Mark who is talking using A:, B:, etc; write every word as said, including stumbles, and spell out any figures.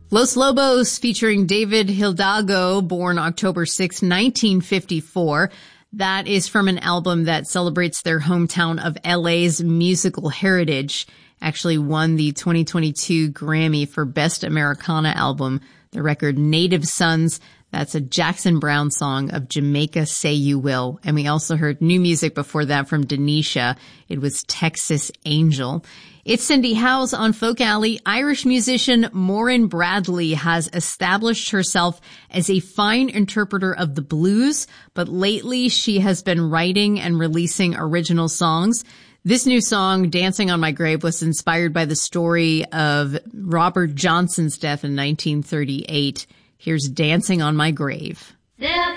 A: Los Lobos featuring David Hidalgo, born October sixth, nineteen fifty-four. That is from an album that celebrates their hometown of L A's musical heritage. Actually won the twenty twenty-two Grammy for Best Americana Album. The record Native Sons, that's a Jackson Browne song of Jamaica Say You Will. And we also heard new music before that from Denisha. It was Texas Angel. It's Cindy Howes on Folk Alley. Irish musician Maureen Bradley has established herself as a fine interpreter of the blues, but lately she has been writing and releasing original songs. This new song, Dancing on My Grave, was inspired by the story of Robert Johnson's death in nineteen thirty-eight. Here's Dancing on My Grave.
B: Step